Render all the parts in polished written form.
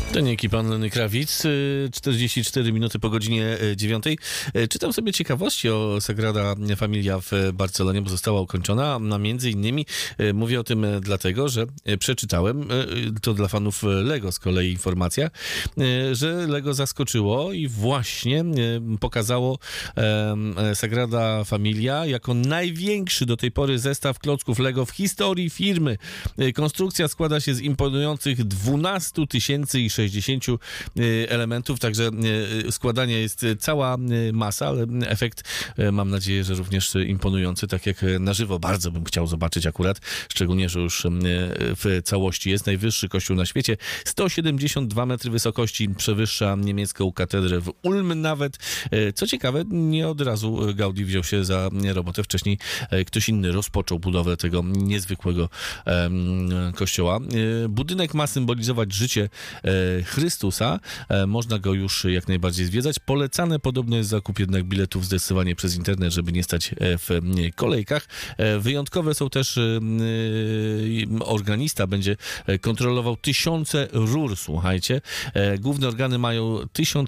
To nie pan Lenny Kravitz, 44 minuty po godzinie 9. Czytam sobie ciekawości o Sagrada Familia w Barcelonie, bo została ukończona, a między innymi mówię o tym dlatego, że przeczytałem, to dla fanów Lego z kolei informacja, że Lego zaskoczyło i właśnie pokazało Sagrada Familia jako największy do tej pory zestaw klocków Lego w historii firmy. Konstrukcja składa się z imponujących 12 060 elementów, także składania jest cała masa, ale efekt mam nadzieję, że również imponujący, tak jak na żywo bardzo bym chciał zobaczyć akurat, szczególnie, że już w całości jest najwyższy kościół na świecie, 172 metry wysokości, przewyższa niemiecką katedrę w Ulm nawet. Co ciekawe, nie od razu Gaudi wziął się za robotę, wcześniej ktoś inny rozpoczął budowę tego niezwykłego kościoła. Budynek ma symbolizować życie Chrystusa. Można go już jak najbardziej zwiedzać. Polecane podobno jest zakup jednak biletów zdecydowanie przez internet, żeby nie stać w kolejkach. Wyjątkowe są też organista będzie kontrolował tysiące rur, słuchajcie. Główne organy mają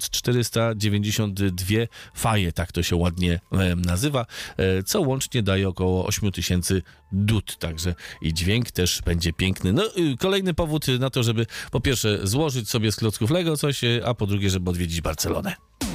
1492 faje, tak to się ładnie nazywa, co łącznie daje około 8000 dud, także i dźwięk też będzie piękny. No, kolejny powód na to, żeby po pierwsze złożyć sobie z klocków Lego coś, a po drugie, żeby odwiedzić Barcelonę.